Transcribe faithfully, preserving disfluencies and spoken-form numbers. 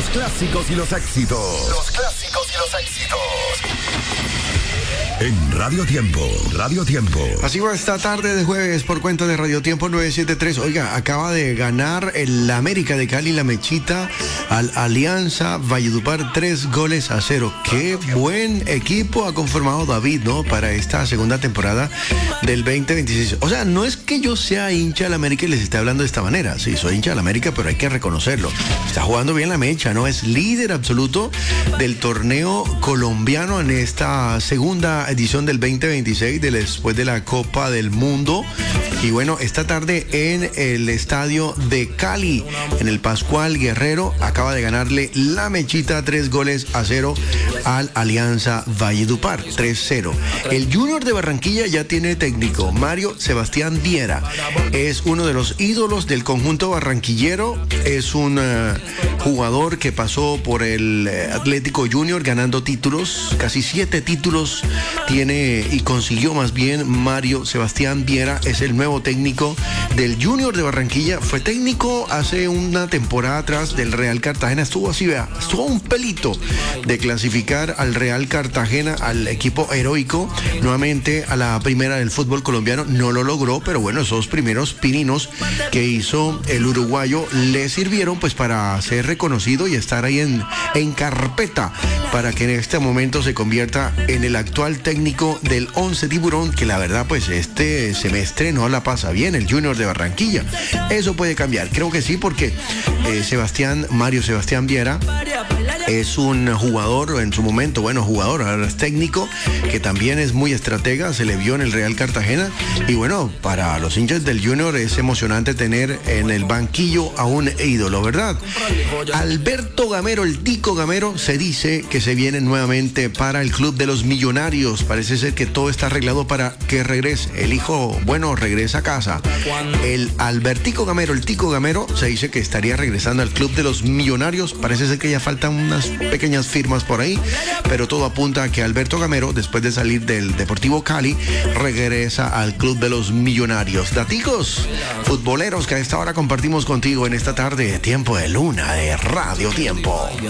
Los clásicos y los éxitos. Los clásicos y los éxitos. En Radio Tiempo, Radio Tiempo. Así va esta tarde de jueves por cuenta de Radio Tiempo nueve siete tres. Oiga, acaba de ganar el América de Cali, la Mechita, al Alianza Valledupar, tres goles a cero. Qué buen equipo ha conformado David, ¿no? Para esta segunda temporada del veinte veintiséis. O sea, no es que yo sea hincha del América y les esté hablando de esta manera. Sí, soy hincha del América, pero hay que reconocerlo. Está jugando bien la Mecha, ¿no? Es líder absoluto del torneo colombiano en esta segunda edición del veinte veintiséis, de después de la Copa del Mundo. Y bueno, esta tarde en el estadio de Cali, en el Pascual Guerrero, acaba de ganarle la Mechita tres goles a cero al Alianza Valledupar, tres cero. El Junior de Barranquilla ya tiene técnico, Mario Sebastián Viera. Es uno de los ídolos del conjunto barranquillero. Es un uh, jugador que pasó por el Atlético Junior ganando títulos, casi siete títulos tiene y consiguió más bien Mario Sebastián Viera. Es el nuevo técnico del Junior de Barranquilla. Fue técnico hace una temporada atrás del Real Cartagena. Estuvo así, vea, estuvo un pelito de clasificar al Real Cartagena, al equipo heroico, nuevamente a la primera del fútbol colombiano. No lo logró, pero bueno, esos primeros pininos que hizo el uruguayo le sirvieron pues para ser reconocido y estar ahí en, en carpeta para que en este momento se convierta en el actual técnico del Once Tiburón, que la verdad pues este semestre no la pasa bien el Junior de Barranquilla. Eso puede cambiar, creo que sí, porque eh, Sebastián, Mario Sebastián Viera es un jugador, en su momento, bueno, jugador, ahora es técnico, que también es muy estratega, se le vio en el Real Cartagena, y bueno, para los hinchas del Junior es emocionante tener en el banquillo a un ídolo, ¿verdad? Alberto Gamero, el Tico Gamero, se dice que se viene nuevamente para el Club de los Millonarios. Parece ser que todo está arreglado para que regrese. El hijo, bueno, regresa a casa. El Albertico Gamero, el Tico Gamero, se dice que estaría regresando al Club de los Millonarios. Parece ser que ya faltan unas pequeñas firmas por ahí, pero todo apunta a que Alberto Gamero, después de salir del Deportivo Cali, regresa al Club de los Millonarios. Daticos futboleros que a esta hora compartimos contigo en esta tarde de Tiempo de Luna de Radio Tiempo.